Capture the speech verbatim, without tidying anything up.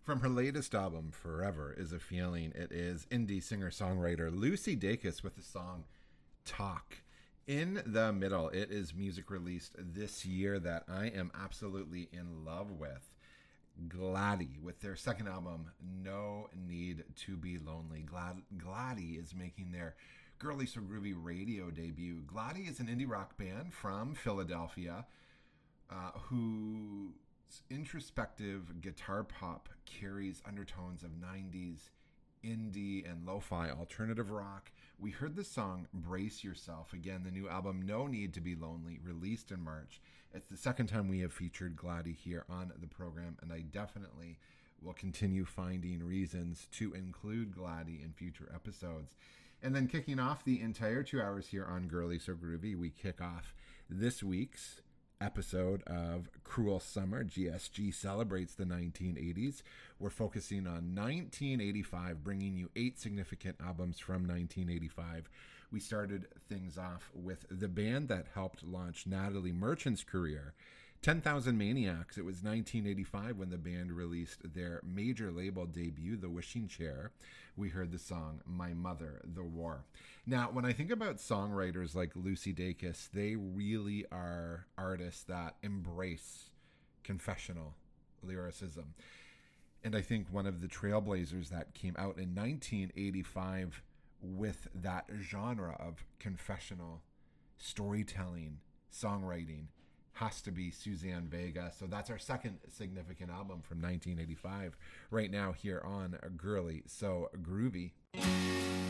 From her latest album, Forever Is a Feeling, it is indie singer-songwriter Lucy Dacus with the song Talk. In the middle, it is music released this year that I am absolutely in love with. Gladie, with their second album, No Need to Be Lonely. Glad- Gladie is making their Girly So Groovy radio debut. Gladie is an indie rock band from Philadelphia uh, who... introspective guitar pop carries undertones of nineties indie and lo-fi alternative rock. We heard the song Brace Yourself. Again, the new album No Need to Be Lonely, released in March. It's the second time we have featured Gladie here on the program, and I definitely will continue finding reasons to include Gladie in future episodes. And then kicking off the entire two hours here on Girly So Groovy, we kick off this week's episode of Cruel Summer. G S G celebrates the nineteen eighties. We're focusing on nineteen eighty-five, bringing you eight significant albums from nineteen eighty-five. We started things off with the band that helped launch Natalie Merchant's career, ten thousand Maniacs. It was nineteen eighty-five when the band released their major label debut, The Wishing Chair. We heard the song My Mother, The War. Now, when I think about songwriters like Lucy Dacus, they really are artists that embrace confessional lyricism. And I think one of the trailblazers that came out in nineteen eighty-five with that genre of confessional storytelling, songwriting, has to be Suzanne Vega. So that's our second significant album from nineteen eighty-five right now here on Girly So Groovy.